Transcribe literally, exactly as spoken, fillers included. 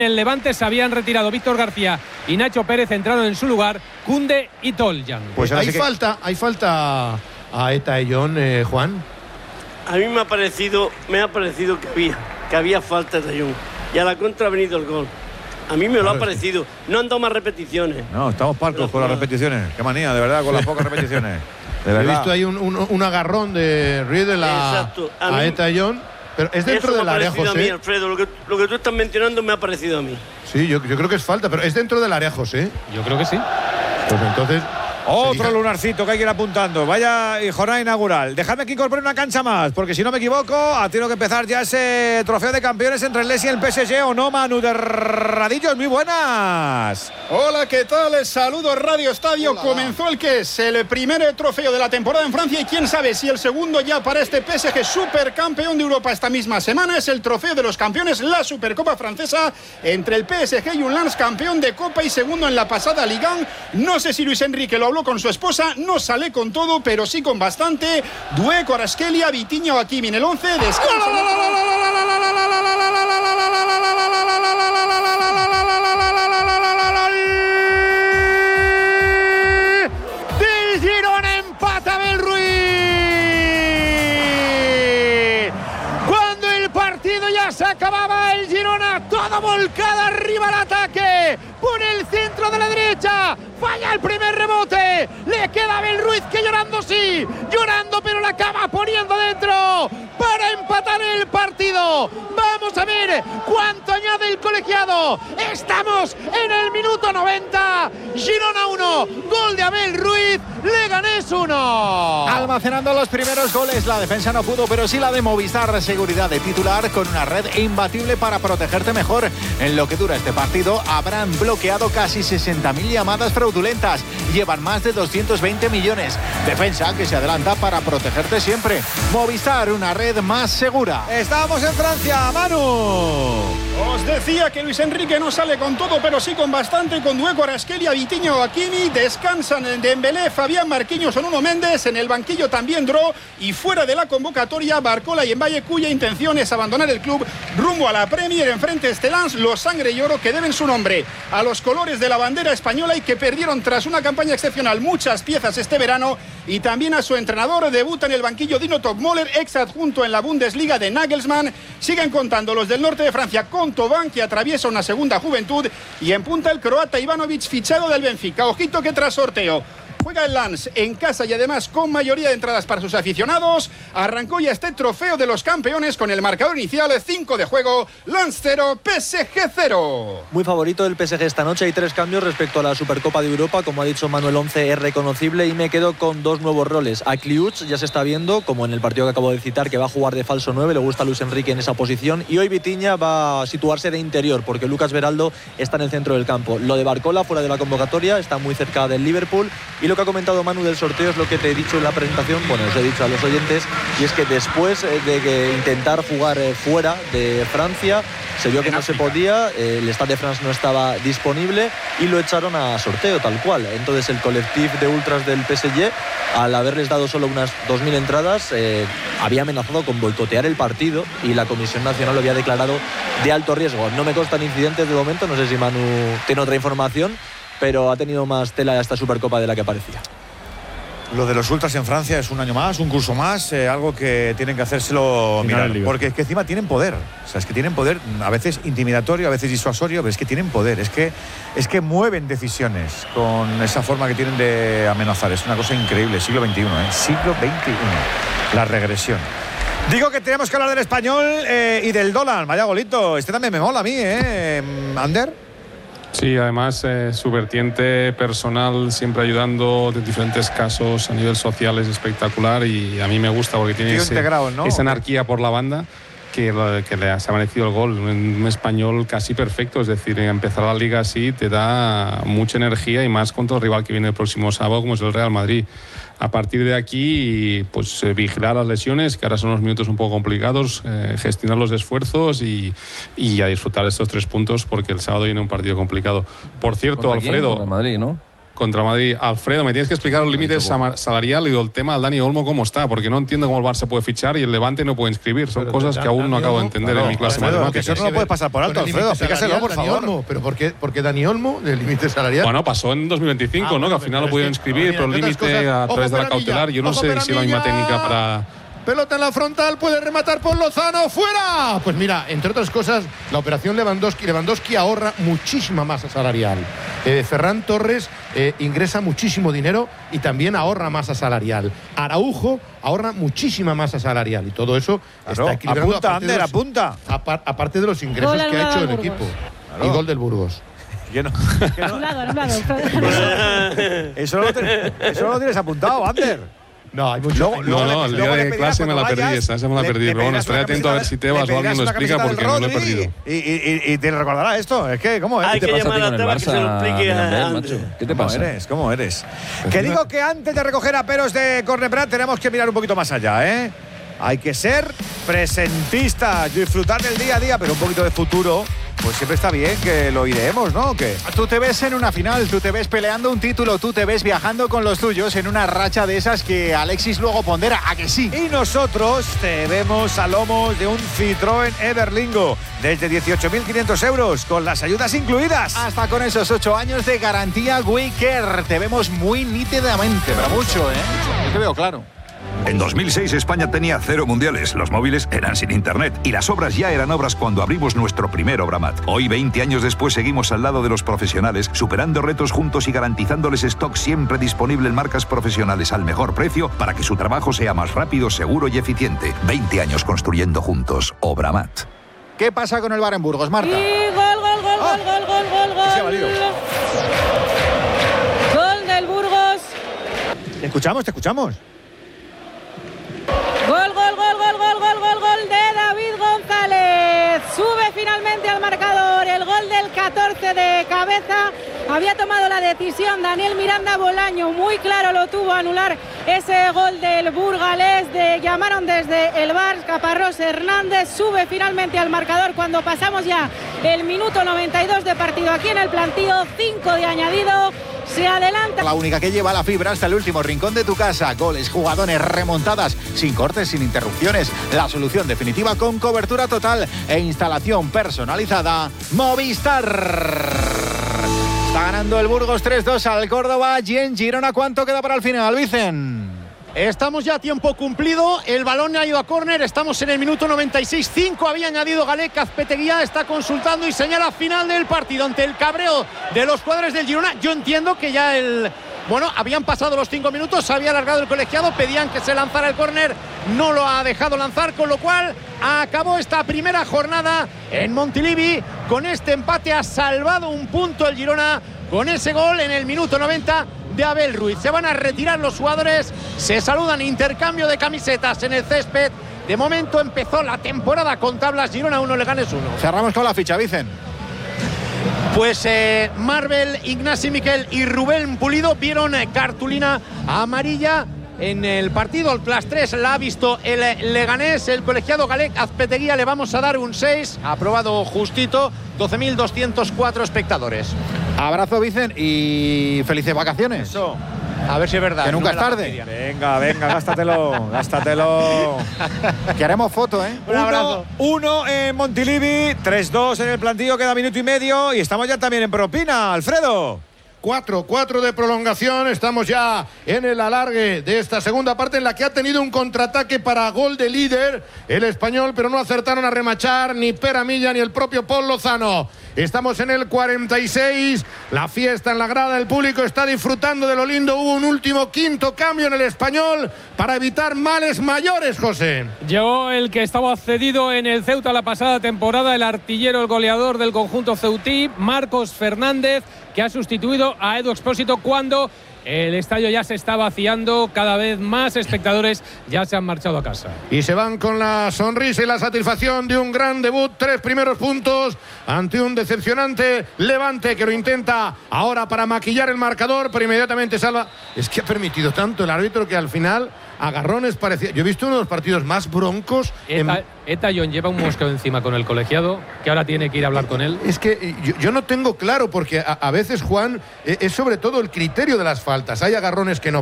el Levante se habían retirado Víctor García y Nacho Pérez, entraron en su lugar Koundé y Toljan. Pues hay que... falta, hay falta a Eta Ayón, eh, Juan. A mí me ha parecido, me ha parecido que había, que había falta de Ayón. Y a la contra ha venido el gol. A mí me lo claro, ha parecido. No han dado más repeticiones. No, estamos parcos no, con las repeticiones. Qué manía, de verdad, con las pocas repeticiones. De verdad. He visto ahí un, un, un agarrón de Riedel a, a, a Eta Ayón. Pero es dentro del área, José. A mí, Alfredo, lo que, lo que tú estás mencionando me ha parecido a mí. Sí, yo, yo creo que es falta, pero es dentro del área, José. Yo creo que sí. Pues entonces... Otro lunarcito que hay que ir apuntando. Vaya jornada inaugural. Dejadme que incorpore una cancha más, porque si no me equivoco, ha tenido que empezar ya ese trofeo de campeones entre el Lens y el P S G, ¿o no, Manu de Radillos? Muy buenas. Hola, ¿qué tal? Saludos, Radio Estadio. Hola. Comenzó el que es el primer trofeo de la temporada en Francia y quién sabe si el segundo ya para este P S G supercampeón de Europa esta misma semana. Es el trofeo de los campeones, la Supercopa francesa entre el P S G y un Lens campeón de Copa y segundo en la pasada Ligue uno. No sé si Luis Enrique lo habló con su esposa, no sale con todo, pero sí con bastante. Doué, Kvaratskhelia, Vitinha o Hakimi en el once. Descanso. Del Girona empata Abel Ruiz. Cuando el partido ya se acababa, el Girona todo volcado arriba al ataque. Pone el centro de la derecha. Falla el primer rebote. Le queda a Abel Ruiz, que llorando sí. Llorando, pero la acaba poniendo dentro para empatar el partido. Vamos a ver cuánto añade el colegiado. Estamos en el minuto noventa. Girona uno. Gol de Abel Ruiz. Leganés uno. Almacenando los primeros goles. La defensa no pudo, pero sí la de Movistar. Seguridad de titular con una red imbatible para protegerte mejor. En lo que dura este partido habrán bloqueado casi sesenta mil llamadas fraudulentas. Llevan más de doscientos veinte millones. Defensa que se adelanta para protegerte siempre. Movistar, una red más segura. Estamos en Francia, Manu. Os decía que Luis Enrique no sale con todo, pero sí con bastante. Con Doué, Kvaratskhelia, Vitinha o Hakimi. Descansan en Dembélé, Fabián Marquinhos o Nuno Méndez. En el banquillo también Dro. Y fuera de la convocatoria, Barcola y Mbaye, cuya intención es abandonar el club rumbo a la Premier. Enfrente este Lens, los sangre y oro que deben su nombre a los colores de la bandera española y que perdieron tras una campaña excepcional muchas piezas este verano, y también a su entrenador. Debuta en el banquillo Dino Topmoller, ex adjunto en la Bundesliga de Nagelsmann. Siguen contando los del norte de Francia con Thauvin, que atraviesa una segunda juventud, y en punta el croata Ivanovic, fichado del Benfica. Ojito que tras sorteo juega el Lens en casa y además con mayoría de entradas para sus aficionados. Arrancó ya este trofeo de los campeones con el marcador inicial, cinco de juego, Lens cero, P S G cero. Muy favorito el P S G esta noche. Hay tres cambios respecto a la Supercopa de Europa. Como ha dicho Manuel, once es reconocible y me quedo con dos nuevos roles. A Kliuch ya se está viendo, como en el partido que acabo de citar, que va a jugar de falso nueve. Le gusta a Luis Enrique en esa posición. Y hoy Vitinha va a situarse de interior, porque Lucas Beraldo está en el centro del campo. Lo de Barcola, fuera de la convocatoria, está muy cerca del Liverpool. Y lo que ha comentado Manu del sorteo es lo que te he dicho en la presentación, bueno, os he dicho a los oyentes, y es que después de que intentar jugar fuera de Francia, se vio que no se podía, el Stade de France no estaba disponible y lo echaron a sorteo tal cual. Entonces el colectivo de ultras del P S G, al haberles dado solo unas dos mil entradas, eh, había amenazado con boicotear el partido y la Comisión Nacional lo había declarado de alto riesgo. No me constan incidentes de momento, no sé si Manu tiene otra información, pero ha tenido más tela esta Supercopa de la que parecía. Lo de los ultras en Francia es un año más, un curso más, eh, algo que tienen que hacérselo mirar, porque es que encima tienen poder, o sea, es que tienen poder, a veces intimidatorio, a veces disuasorio, pero es que tienen poder, es que, es que mueven decisiones con esa forma que tienen de amenazar. Es una cosa increíble, siglo veintiuno, ¿eh? siglo veintiuno, la regresión. Digo que tenemos que hablar del español eh, y del dólar. Vaya golito, este también me mola a mí, ¿eh? ¿Ander? Sí, además eh, su vertiente personal, siempre ayudando en diferentes casos a nivel social, es espectacular y a mí me gusta porque tiene ese, integrado, ¿no? esa anarquía por la banda que, que le ha, se ha merecido el gol. Un, un español casi perfecto, es decir, empezar la liga así te da mucha energía y más contra el rival que viene el próximo sábado, como es el Real Madrid. A partir de aquí, pues eh, vigilar las lesiones, que ahora son unos minutos un poco complicados, eh, gestionar los esfuerzos y, y a disfrutar de estos tres puntos porque el sábado viene un partido complicado. Por cierto, ¿Contra Alfredo... quién? Contra Madrid, ¿no? contra Madrid. Alfredo, me tienes que explicar los límites salariales y el tema del Dani Olmo cómo está, porque no entiendo cómo el Barça puede fichar y el Levante no puede inscribir. Son pero cosas que aún no acabo de entender claro, en mi clase Alfredo, matemática. Que eso no lo puedes pasar por alto, Alfredo. Explícaselo, por favor. Olmo, ¿pero por qué, por qué Dani Olmo del límite salarial? Bueno, pasó en dos mil veinticinco, ah, ¿no? Bueno, que al final lo pudieron inscribir, pero el límite a través de la cautelar. Yo no sé si es la misma técnica para… Pelota en la frontal, puede rematar por Lozano, ¡fuera! Pues mira, entre otras cosas, la operación Lewandowski, Lewandowski ahorra muchísima masa salarial. Eh, Ferran Torres eh, ingresa muchísimo dinero y también ahorra masa salarial. Araujo ahorra muchísima masa salarial y todo eso claro, está equilibrado. Apunta, Ander, los, apunta. Aparte de los ingresos gol que ha hecho el Burgos. equipo. Claro. Y gol del Burgos. Yo no, que no. Eso no lo tienes, eso no lo tienes apuntado, Ander. No, hay mucho. No, no, no, el día de clase me la perdí, esa, esa me la perdí. Pero bueno, estaré atento a ver si Tebas o alguien lo explica porque no lo he perdido. Y, y, y te recordará esto, es que, ¿cómo es? Hay que llamar a Tebas que se lo explique a Andrés. ¿Qué te pasa? ¿Cómo eres? ¿Cómo eres? Que digo que antes de recoger a Peros de Corneprat tenemos que mirar un poquito más allá, ¿eh? Hay que ser presentistas, disfrutar del día a día, pero un poquito de futuro. Pues siempre está bien que lo iremos, ¿no? ¿Qué? Tú te ves en una final, tú te ves peleando un título, tú te ves viajando con los tuyos en una racha de esas que Alexis luego pondera, ¿a que sí? Y nosotros te vemos a lomos de un Citroën Everlingo desde dieciocho mil quinientos euros, con las ayudas incluidas. Hasta con esos ocho años de garantía WeCare. Te vemos muy nítidamente, pero mucho, ¿eh? Yo te veo claro. En dos mil seis España tenía cero mundiales, los móviles eran sin internet y las obras ya eran obras cuando abrimos nuestro primer Obramat. Hoy, veinte años después, seguimos al lado de los profesionales, superando retos juntos y garantizándoles stock siempre disponible en marcas profesionales al mejor precio para que su trabajo sea más rápido, seguro y eficiente. veinte años construyendo juntos. Obramat. ¿Qué pasa con el Bar en Burgos, Marta? Y gol, gol, gol, ah. gol, gol, gol, gol, gol. Se ha valido. Gol del Burgos. Te escuchamos, te escuchamos. Gol, gol, gol, gol, gol, gol, gol, gol de David González. Sube finalmente al marcador el gol del catorce de cabeza. Había tomado la decisión Daniel Miranda Bolaño, muy claro lo tuvo a anular ese gol del burgalés. De, llamaron desde el V A R, Caparrós Hernández sube finalmente al marcador cuando pasamos ya el minuto noventa y dos de partido aquí en el plantío, cinco de añadido. Se adelanta. La única que lleva la fibra hasta el último rincón de tu casa. Goles, jugadores, remontadas, sin cortes, sin interrupciones. La solución definitiva con cobertura total e instalación personalizada. Movistar. Está ganando el Burgos tres dos al Córdoba. Y en Girona, ¿cuánto queda para el final, Vicen? Estamos ya a tiempo cumplido, el balón ha ido a córner, estamos en el minuto noventa y seis, cinco había añadido Galec. Azpeteguía está consultando y señala final del partido ante el cabreo de los jugadores del Girona. Yo entiendo que ya el... Bueno, habían pasado los cinco minutos, se había alargado el colegiado, pedían que se lanzara el córner, no lo ha dejado lanzar, con lo cual acabó esta primera jornada en Montilivi. Con este empate ha salvado un punto el Girona con ese gol en el minuto noventa de Abel Ruiz. Se van a retirar los jugadores, se saludan, intercambio de camisetas en el césped. De momento empezó la temporada con tablas, Girona uno, Leganés uno. Cerramos con la ficha, Vicen. Pues eh, Marvel, Ignasi Miquel y Rubén Pulido vieron eh, cartulina amarilla en el partido. El plus tres la ha visto el Leganés. El colegiado Galec Azpeteguía le vamos a dar un seis, aprobado justito, doce mil doscientos cuatro espectadores. Abrazo, Vicen, y felices vacaciones. Eso. A ver si es verdad. Que nunca es tarde. Venga, venga, gástatelo, gástatelo. Que haremos foto, ¿eh? Un abrazo. Uno, uno en Montilivi, tres dos en el plantillo, queda minuto y medio y estamos ya también en propina, Alfredo. cuatro cuatro de prolongación, estamos ya en el alargue de esta segunda parte en la que ha tenido un contraataque para gol de líder el español, pero no acertaron a remachar ni Peramilla ni el propio Paul Lozano. Estamos en el cuarenta y seis, la fiesta en la grada, el público está disfrutando de lo lindo. Hubo un último quinto cambio en el español para evitar males mayores, José. Llegó el que estaba cedido en el Ceuta la pasada temporada, el artillero, el goleador del conjunto ceutí, Marcos Fernández, que ha sustituido a Edu Expósito cuando El estadio ya se está vaciando, cada vez más espectadores ya se han marchado a casa. Y se van con la sonrisa y la satisfacción de un gran debut, tres primeros puntos ante un decepcionante Levante que lo intenta ahora para maquillar el marcador, pero inmediatamente salva. Es que ha permitido tanto el árbitro que al final agarrones parecía. Yo he visto uno de los partidos más broncos. Eta, en... Eta John lleva un mosqueo encima con el colegiado, que ahora tiene que ir a hablar con él. Es que yo, yo no tengo claro, porque a, a veces, Juan, es sobre todo el criterio de las faltas. Hay agarrones que no